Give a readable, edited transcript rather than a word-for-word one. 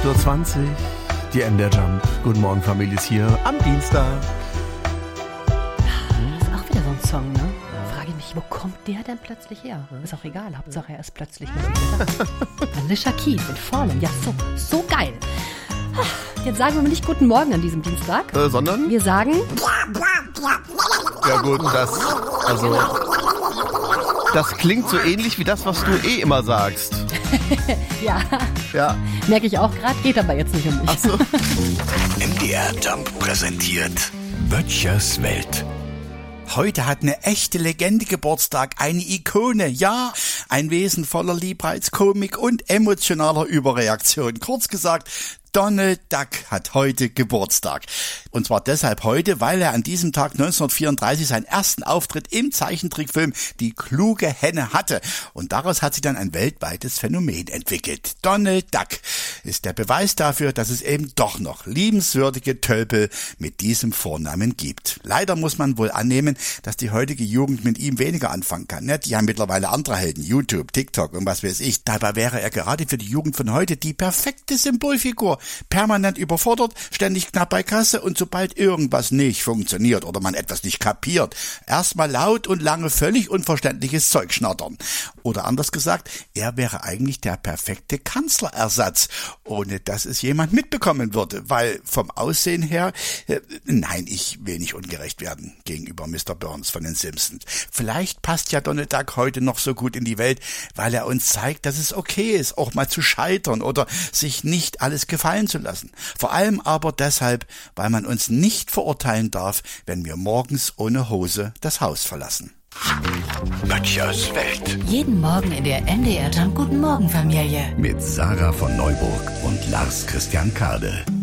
8:20 Uhr, die MDR Jump. Guten Morgen, Familie, ist hier am Dienstag. Das ist auch wieder so ein Song, ne? Da frage ich mich, wo kommt der denn plötzlich her? Ist auch egal, Hauptsache er ist plötzlich mal. Alicia Keys mit Fallen, ja, so geil. Jetzt sagen wir mal nicht guten Morgen an diesem Dienstag. Sondern? Wir sagen... Ja gut, das klingt so ähnlich wie das, was du immer sagst. Ja. Merke ich auch gerade, geht aber jetzt nicht um mich. Ach so. MDR Jump präsentiert Böttchers Welt. Heute hat eine echte Legende Geburtstag, eine Ikone, ja, ein Wesen voller Liebreiz, Komik und emotionaler Überreaktion. Kurz gesagt, Donald Duck hat heute Geburtstag. Und zwar deshalb heute, weil er an diesem Tag 1934 seinen ersten Auftritt im Zeichentrickfilm Die kluge Henne hatte. Und daraus hat sich dann ein weltweites Phänomen entwickelt. Donald Duck ist der Beweis dafür, dass es eben doch noch liebenswürdige Tölpel mit diesem Vornamen gibt. Leider muss man wohl annehmen, dass die heutige Jugend mit ihm weniger anfangen kann. Die haben mittlerweile andere Helden, YouTube, TikTok und was weiß ich. Dabei wäre er gerade für die Jugend von heute die perfekte Symbolfigur. Permanent überfordert, ständig knapp bei Kasse und sobald irgendwas nicht funktioniert oder man etwas nicht kapiert, erstmal laut und lange völlig unverständliches Zeug schnattern. Oder anders gesagt, er wäre eigentlich der perfekte Kanzlerersatz, ohne dass es jemand mitbekommen würde, weil vom Aussehen her, nein, ich will nicht ungerecht werden gegenüber Mr. Burns von den Simpsons. Vielleicht passt ja Donald Duck heute noch so gut in die Welt, weil er uns zeigt, dass es okay ist, auch mal zu scheitern oder sich nicht alles gefallen zu lassen. Vor allem aber deshalb, weil man uns nicht verurteilen darf, wenn wir morgens ohne Hose das Haus verlassen. Böttchers Welt. Jeden Morgen in der MDR Jump Guten Morgen Familie. Mit Sarah von Neuburg und Lars Christian Kade.